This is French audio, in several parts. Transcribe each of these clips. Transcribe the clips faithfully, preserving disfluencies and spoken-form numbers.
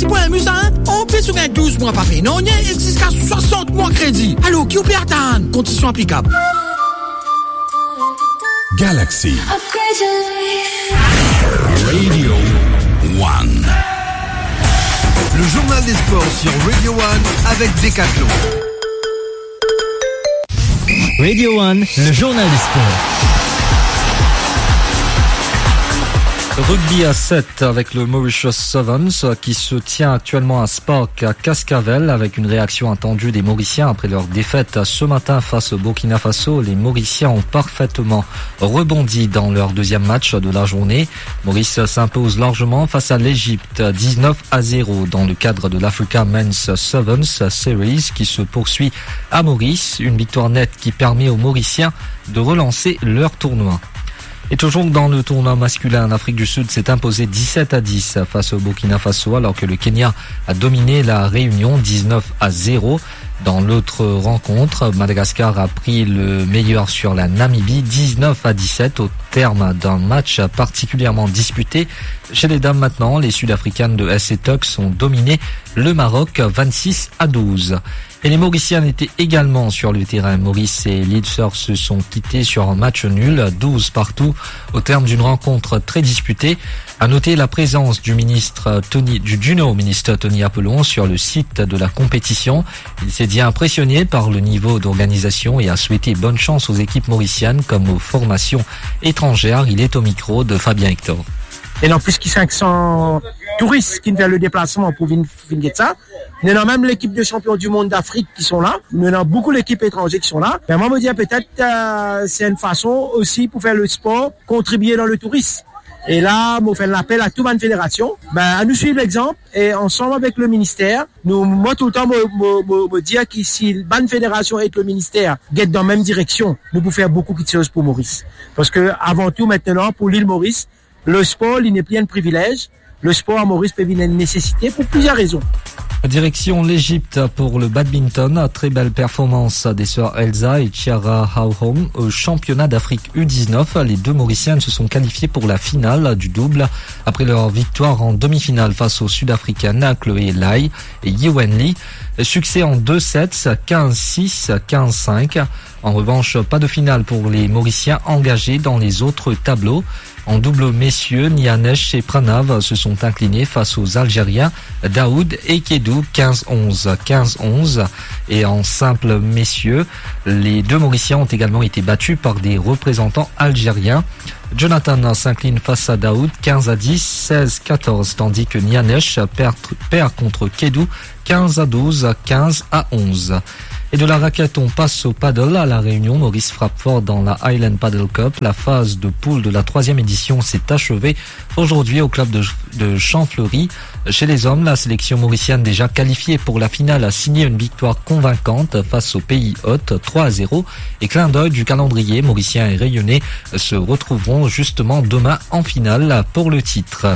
si pour un musin, on peut sur douze mois pas payé. Non, il y a jusqu'à soixante mois crédit. Alors, qui ou peut attendre? Conditions applicables. Galaxy. Radio One. Le journal des sports sur Radio One avec Decathlon. Radio One, le journal des sports. Rugby à sept avec le Mauritius Sevens qui se tient actuellement à Spark à Cascavel avec une réaction attendue des Mauriciens après leur défaite ce matin face au Burkina Faso. Les Mauriciens ont parfaitement rebondi dans leur deuxième match de la journée. Maurice s'impose largement face à l'Égypte dix-neuf à zéro dans le cadre de l'Africa Men's Sevens Series qui se poursuit à Maurice. Une victoire nette qui permet aux Mauriciens de relancer leur tournoi. Et toujours dans le tournoi masculin, l'Afrique du Sud s'est imposée dix-sept à dix face au Burkina Faso alors que le Kenya a dominé la Réunion dix-neuf à zéro. Dans l'autre rencontre, Madagascar a pris le meilleur sur la Namibie dix-neuf à dix-sept au terme d'un match particulièrement disputé. Chez les dames maintenant, les Sud-Africaines de S C Tuks ont dominé le Maroc vingt-six à douze. Et les Mauriciennes étaient également sur le terrain. Maurice et Leadser se sont quittés sur un match nul, douze partout, au terme d'une rencontre très disputée. À noter la présence du ministre Tony, du Juno ministre Tony Apollon sur le site de la compétition. Il s'est dit impressionné par le niveau d'organisation et a souhaité bonne chance aux équipes mauriciennes comme aux formations étrangères. Il est au micro de Fabien Hector. Et en plus, qui cinq cents touristes qui font le déplacement pour venir ça. Nous avons même l'équipe de champions du monde d'Afrique qui sont là. Nous avons beaucoup d'équipes étrangères qui sont là. Mais moi, je me dis peut-être euh, c'est une façon aussi pour faire le sport, contribuer dans le tourisme. Et là, je fais l'appel à toute ma fédération, ben, à nous suivre l'exemple et ensemble avec le ministère, nous, moi tout le temps, me dire que si la bonne fédération et le ministère guettent dans la même direction, nous pouvons faire beaucoup de choses pour Maurice. Parce que avant tout, maintenant, pour l'île Maurice, le sport, il n'est plus un privilège. Le sport à Maurice peut devenir une nécessité pour plusieurs raisons. Direction l'Égypte pour le badminton. Très belle performance des sœurs Elsa et Chiara Hauhong au championnat d'Afrique U dix-neuf. Les deux Mauriciennes se sont qualifiées pour la finale du double après leur victoire en demi-finale face aux Sud-Africaines Chloé Lai et Yiwen Lee. Succès en deux sets, quinze six, quinze cinq. En revanche, pas de finale pour les Mauriciens engagés dans les autres tableaux. En double messieurs, Nianesh et Pranav se sont inclinés face aux Algériens Daoud et Kedou quinze onze, quinze onze. Et en simple messieurs, les deux Mauriciens ont également été battus par des représentants algériens. Jonathan s'incline face à Daoud quinze à dix, seize quatorze, tandis que Nianesh perd, perd contre Kedou quinze à douze, quinze à onze. Et de la raquette, on passe au paddle à La Réunion. Maurice frappe fort dans la Highland Paddle Cup. La phase de poule de la troisième édition s'est achevée aujourd'hui au club de, de Champfleury. Chez les hommes, la sélection mauricienne déjà qualifiée pour la finale a signé une victoire convaincante face au pays hôte trois à zéro. Et clin d'œil du calendrier, Mauriciens et Rayonnais se retrouveront justement demain en finale pour le titre.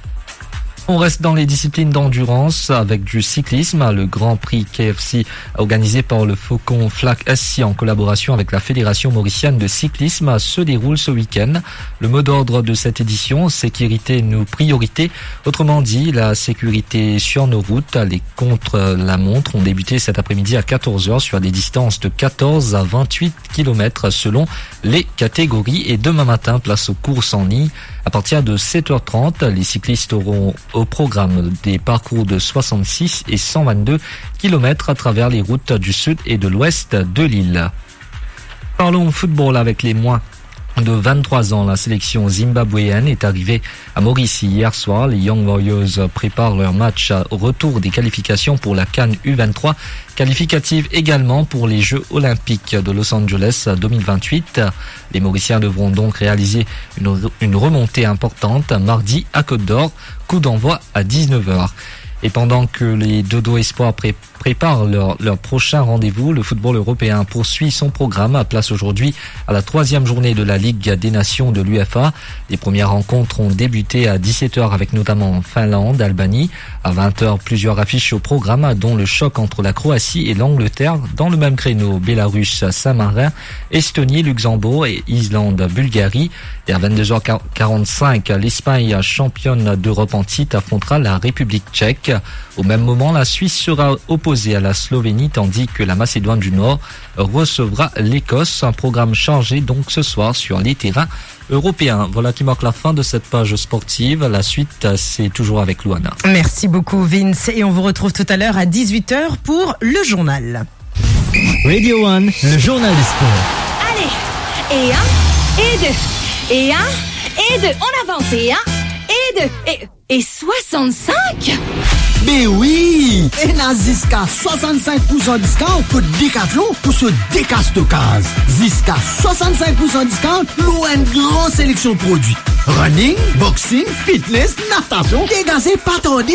On reste dans les disciplines d'endurance avec du cyclisme. Le Grand Prix K F C organisé par le Faucon Flac S C en collaboration avec la Fédération mauricienne de cyclisme se déroule ce week-end. Le mot d'ordre de cette édition, sécurité nos priorités. Autrement dit, la sécurité sur nos routes. Les contre-la-montre ont débuté cet après-midi à quatorze heures sur des distances de quatorze à vingt-huit kilomètres selon les catégories. Et demain matin, place aux courses en ligne. À partir de sept heures trente, les cyclistes auront au programme des parcours de soixante-six et cent vingt-deux kilomètres à travers les routes du sud et de l'ouest de l'île. Parlons football avec les moins de vingt-trois ans. La sélection zimbabwéenne est arrivée à Maurice hier soir. Les Young Warriors préparent leur match au retour des qualifications pour la CAN U vingt-trois, qualificative également pour les Jeux Olympiques de Los Angeles deux mille vingt-huit. Les Mauriciens devront donc réaliser une, une remontée importante mardi à Côte d'Or, coup d'envoi à dix-neuf heures. Et pendant que les Dodo Espoirs pré- préparent leur, leur prochain rendez-vous, le football européen poursuit son programme. À place aujourd'hui à la troisième journée de la Ligue des Nations de l'U F A. Les premières rencontres ont débuté à dix-sept heures avec notamment Finlande, Albanie. À vingt heures, plusieurs affiches au programme, dont le choc entre la Croatie et l'Angleterre. Dans le même créneau, Bélarus, Saint-Marin, Estonie, Luxembourg et Islande, Bulgarie. Et à vingt-deux heures quarante-cinq, l'Espagne, championne d'Europe en titre, affrontera la République tchèque. Au même moment, la Suisse sera opposée à la Slovénie, tandis que la Macédoine du Nord recevra l'Écosse. Un programme chargé donc ce soir sur les terrains européens. Voilà qui marque la fin de cette page sportive. La suite, c'est toujours avec Luana. Merci beaucoup Vince. Et on vous retrouve tout à l'heure à dix-huit heures pour le journal. Radio One, le journal des sports. Allez, et un, et deux. Et un, et deux, on avance, et un, et deux, et, et soixante-cinq? Mais oui! Et n'a jusqu'à soixante-cinq pour cent discount pour Decathlon pour ce décastocase. Jusqu'à soixante-cinq pour cent discount, loin une grande sélection de produits. Running, boxing, fitness, natation, dégazé, pas tarder.